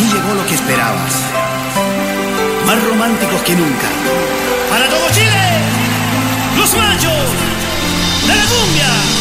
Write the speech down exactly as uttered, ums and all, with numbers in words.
Aquí llegó lo que esperabas. Más románticos que nunca. Para todo Chile, los machos de la cumbia.